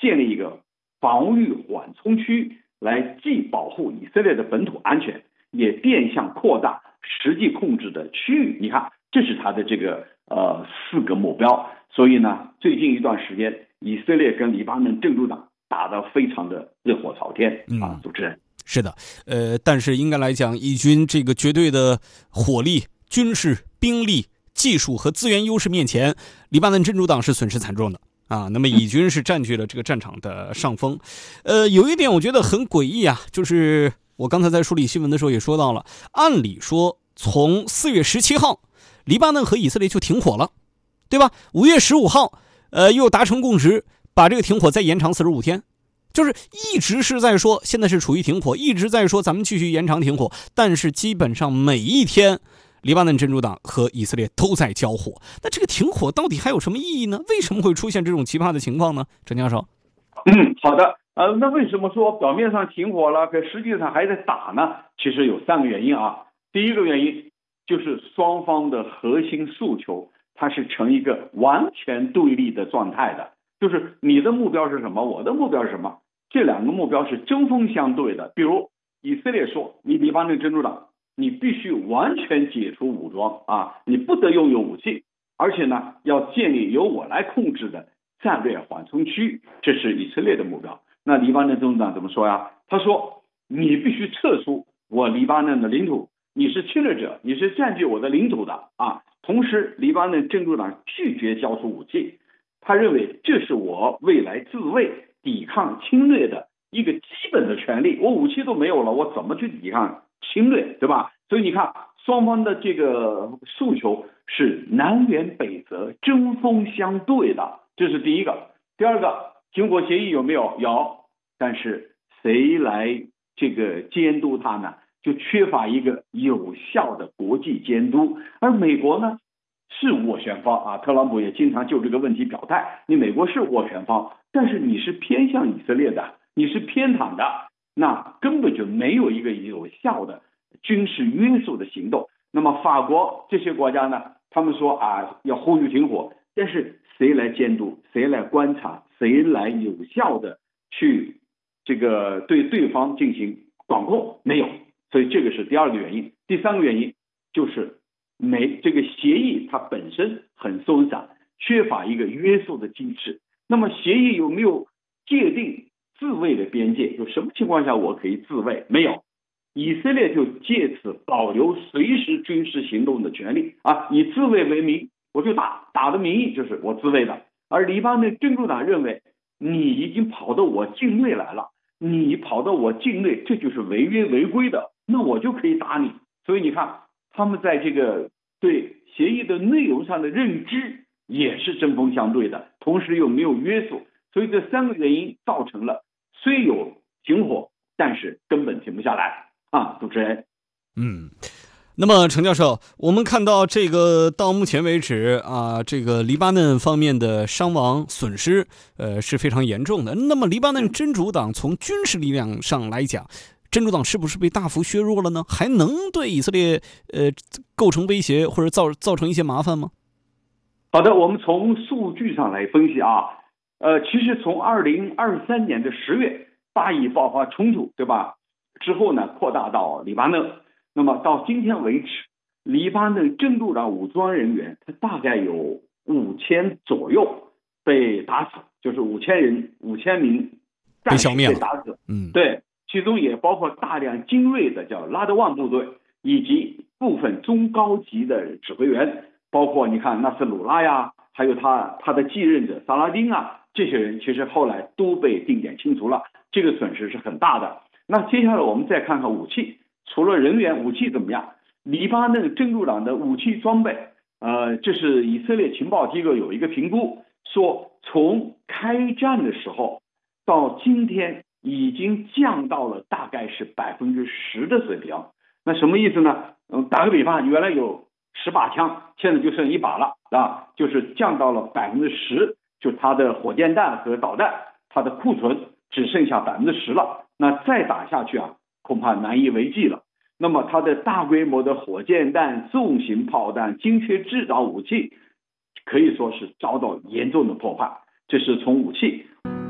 建立一个防御缓冲区，来既保护以色列的本土安全，也变相扩大实际控制的区域。你看，这是他的这个4个目标。所以呢，最近一段时间，以色列跟黎巴嫩真主党打得非常的热火朝天啊，主持人。 是的，但是应该来讲，以军这个绝对的火力、军事、兵力、技术和资源优势面前，黎巴嫩真主党是损失惨重的啊。那么以军是占据了这个战场的上风。有一点我觉得很诡异啊，就是我刚才在梳理新闻的时候也说到了，按理说从4月17号，黎巴嫩和以色列就停火了，对吧？5月15号，又达成共识，把这个停火再延长45天。就是一直是在说现在是处于停火，一直在说咱们继续延长停火，但是基本上每一天黎巴嫩真主党和以色列都在交火。那这个停火到底还有什么意义呢？为什么会出现这种奇葩的情况呢？陈教授。 好的。那为什么说表面上停火了，可实际上还在打呢？其实有3个原因啊。第一个原因就是双方的核心诉求它是成一个完全对立的状态的，就是你的目标是什么，我的目标是什么，这2个目标是针锋相对的。比如以色列说，你黎巴嫩真主党你必须完全解除武装啊，你不得拥有武器，而且呢要建立由我来控制的战略缓冲区，这是以色列的目标。那黎巴嫩真主党怎么说呀？他说你必须撤出我黎巴嫩的领土，你是侵略者，你是占据我的领土的啊。同时黎巴嫩真主党拒绝交出武器，他认为这是我未来自卫抵抗侵略的一个基本的权利，我武器都没有了，我怎么去抵抗侵略，对吧？所以你看双方的这个诉求是南辕北辙，针锋相对的，这是第一个。第二个，停火协议有没有？有，但是谁来这个监督它呢？就缺乏一个有效的国际监督。而美国呢是斡旋方啊，特朗普也经常就这个问题表态，你美国是斡旋方，但是你是偏向以色列的，你是偏袒的，那根本就没有一个有效的军事约束的行动。那么法国这些国家呢，他们说啊要呼吁停火，但是谁来监督，谁来观察，谁来有效的去这个对对方进行管控？没有。所以这个是第2个原因。第3个原因就是这个协议它本身很松散，缺乏一个约束的机制。那么协议有没有界定自卫的边界？有什么情况下我可以自卫？没有。以色列就借此保留随时军事行动的权利啊，以自卫为名，我就打的名义就是我自卫的。而黎巴嫩真主党认为你已经跑到我境内来了，你跑到我境内，这就是违约违规的，那我就可以打你。所以你看他们在这个对协议的内容上的认知也是针锋相对的，同时又没有约束。所以这3个原因造成了虽有停火，但是根本停不下来啊，主持人。 那么程教授，我们看到这个到目前为止啊，这个黎巴嫩方面的伤亡损失是非常严重的。那么黎巴嫩真主党从军事力量上来讲，真主党是不是被大幅削弱了呢？还能对以色列构成威胁或者造成一些麻烦吗？ 好的，我们从数据上来分析啊。其实从2023年的10月巴以爆发冲突，对吧？之后呢扩大到黎巴嫩，那么到今天为止，黎巴嫩真主党武装人员他大概有5000左右被打死，就是5000名战士被打死。对，其中也包括大量精锐的叫拉德旺部队，以及部分中高级的指挥员，包括你看纳斯鲁拉呀，还有他的继任者萨拉丁啊，这些人其实后来都被定点清除了，这个损失是很大的。那接下来我们再看看武器，除了人员，武器怎么样？黎巴嫩真主党的武器装备，这是以色列情报机构有一个评估，说从开战的时候到今天已经降到了大概是10%的水平。那什么意思呢？打个比方，原来有10把枪，现在就剩1把了啊，就是降到了10%，就它的火箭弹和导弹，它的库存只剩下10%了。那再打下去啊，恐怕难以为继了。那么它的大规模的火箭弹、重型炮弹、精确制导武器，可以说是遭到严重的破坏。这是从武器。